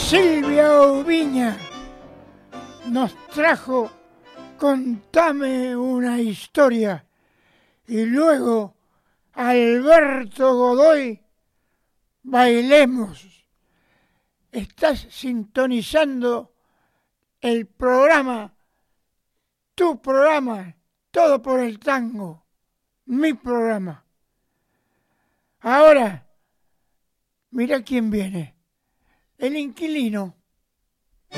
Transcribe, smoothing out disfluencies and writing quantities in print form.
Silvia Ubiña nos trajo Contame una historia y luego Alberto Godoy, Bailemos. Estás sintonizando el programa, tu programa, Todo por el Tango, mi programa. Ahora, mira quién viene, el inquilino.